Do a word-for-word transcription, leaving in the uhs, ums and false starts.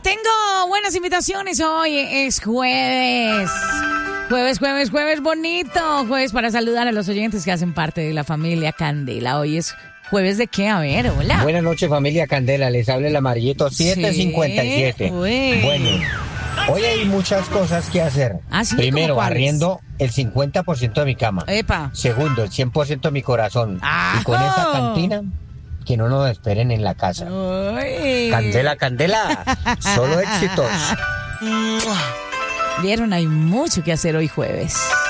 tengo buenas invitaciones. Hoy es jueves. Jueves, jueves, jueves bonito. Jueves para saludar a los oyentes que hacen parte de la familia Candela. Hoy es jueves de qué, a ver, hola. Buenas noches, familia Candela. Les habla el amarillito siete cincuenta y siete. Sí, bueno, hoy hay muchas cosas que hacer. ¿Ah, sí? Primero, ¿Cómo cuáles? barriendo el cincuenta por ciento de mi cama. Epa. Segundo, el cien por ciento de mi corazón. ¡Ajo! Y con esa cantina, que no nos esperen en la casa. Uy. Candela, Candela. Solo éxitos. Vieron, hay mucho que hacer hoy jueves.